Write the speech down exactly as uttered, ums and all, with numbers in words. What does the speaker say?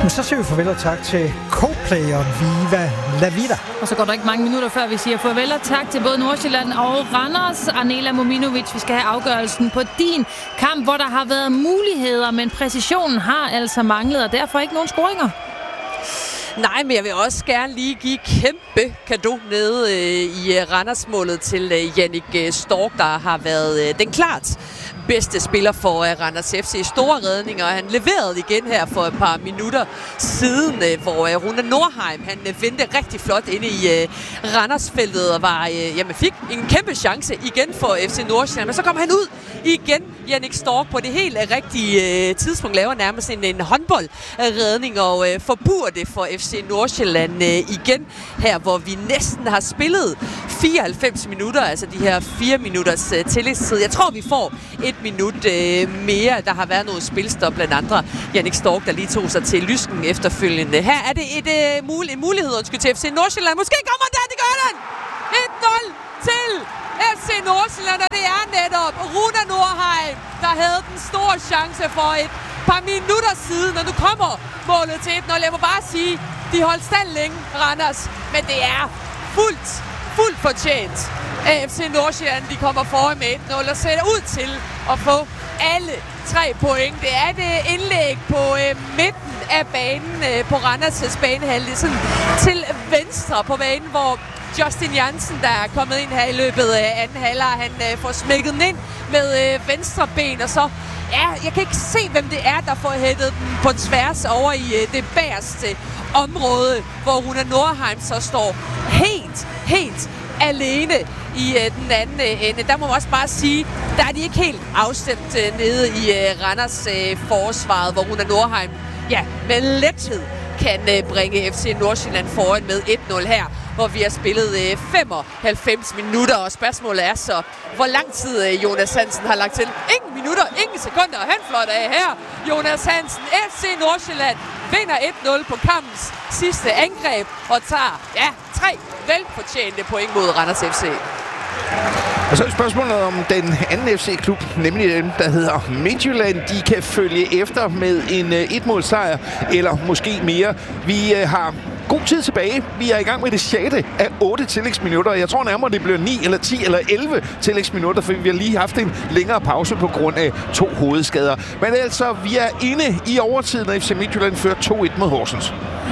Men så siger vi farvel og tak til co-playeren Viva La Vida. Og så går der ikke mange minutter før vi siger farvel og tak til både Nordsjælland og Randers. Arnela Mominovic, vi skal have afgørelsen på din kamp, hvor der har været muligheder, men præcisionen har altså manglet, og derfor ikke nogen scoringer. Nej, men jeg vil også gerne lige give kæmpe cadeau nede øh, i Randers-målet til øh, Jannik øh, Stork, der har været øh, den klart bedste spiller for uh, Randers F C. Store redninger, og han leverede igen her for et par minutter siden, uh, hvor uh, Rune Nordheim, han uh, vendte rigtig flot inde i uh, Randersfeltet og var, uh, jamen, fik en kæmpe chance igen for F C Nordsjælland. Men så kom han ud igen, Jannik Stork, på det helt uh, rigtige uh, tidspunkt, laver nærmest en, en håndboldredning og uh, forbuer det for F C Nordsjælland uh, igen her, hvor vi næsten har spillet fireoghalvfems minutter, altså de her fire minutters uh, tillægstid. Jeg tror, vi får et minut øh, mere. Der har været noget spilstop blandt andre. Jannik Stork, der lige tog sig til lysken efterfølgende. Her er det et, øh, mul- en mulighed, undskyld, til F C Nordsjælland. Måske kommer der, det gør den! et nul til F C Nordsjælland, og det er netop Rune Nordheim, der havde den store chance for et par minutter siden, og nu kommer målet til et nul. Jeg må bare sige, de holdt stand længe, Randers, men det er fuldt, fuldt fortjent. F C Nordsjælland, de kommer foran med et nul og ser ud til at få alle tre point. Det er det indlæg på øh, midten af banen øh, på Randers' banehalvdel, sådan til venstre på banen, hvor Justin Jansen, der er kommet ind her i løbet af anden halvleg, han øh, får smækket den ind med øh, venstre ben, og så ja, jeg kan ikke se, hvem det er, der får hættet den på tværs over i øh, det bagerste område, hvor Rune Nordheim så står helt, helt alene i øh, den anden øh, ende. Der må man også bare sige, der er de ikke helt afstemt øh, nede i øh, Randers øh, forsvaret, hvor Rune Nordheim ja, med lethed kan øh, bringe F C Nordsjælland foran med et nul her, hvor vi har spillet øh, femoghalvfems minutter, og spørgsmålet er så, hvor lang tid øh, Jonas Hansen har lagt til. Ingen minutter, ingen sekunder, han flot af her. Jonas Hansen, F C Nordsjælland, vinder et nul på kampens sidste angreb, og tager, ja, tre velfortjente point mod Randers F C. Og så er spørgsmålet om den anden F C-klub, nemlig den, der hedder Midtjylland. De kan følge efter med en uh, et-målsejr, eller måske mere. Vi uh, har god tid tilbage. Vi er i gang med det sjette af otte tillægsminutter. Jeg tror nærmere, det bliver ni eller ti eller elleve tillægsminutter, for vi har lige haft en længere pause på grund af to hovedskader. Men altså, vi er inde i overtiden, og F C Midtjylland fører to et mod Horsens.